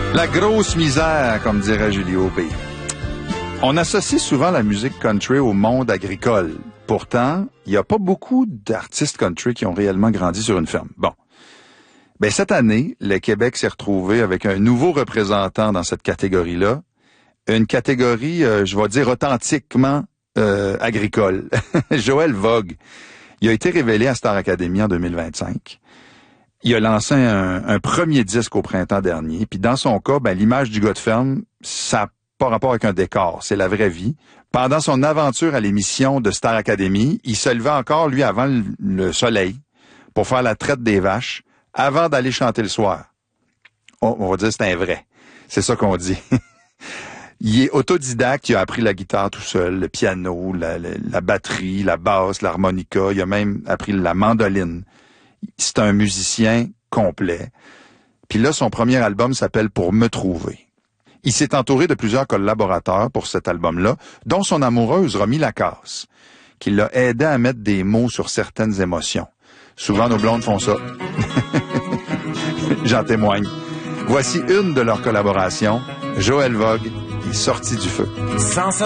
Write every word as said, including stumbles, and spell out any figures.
La grosse misère, comme dirait Julie Aubé. On associe souvent la musique country au monde agricole. Pourtant, il n'y a pas beaucoup d'artistes country qui ont réellement grandi sur une ferme. Bon. Ben, cette année, le Québec s'est retrouvé avec un nouveau représentant dans cette catégorie-là. Une catégorie, euh, je vais dire, authentiquement euh, agricole. Joël Vogue. Il a été révélé à Star Academy en deux mille vingt-cinq. Il a lancé un, un premier disque au printemps dernier. Puis dans son cas, ben, l'image du gars de ferme, ça n'a pas rapport avec un décor, c'est la vraie vie. Pendant son aventure à l'émission de Star Academy, il se levait encore, lui, avant le, le soleil pour faire la traite des vaches avant d'aller chanter le soir. On, on va dire que c'est un vrai. C'est ça qu'on dit. Il est autodidacte, il a appris la guitare tout seul, le piano, la, la, la batterie, la basse, l'harmonica. Il a même appris la mandoline. C'est un musicien complet. Puis là, son premier album s'appelle « Pour me trouver ». Il s'est entouré de plusieurs collaborateurs pour cet album-là, dont son amoureuse, Romy Lacasse, qui l'a aidé à mettre des mots sur certaines émotions. Souvent, nos blondes font ça. J'en témoigne. Voici une de leurs collaborations. Joël Vogue est sorti du feu. Sans